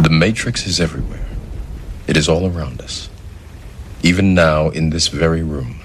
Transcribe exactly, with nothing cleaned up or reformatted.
The Matrix is everywhere. It is all around us. Even now, in this very room.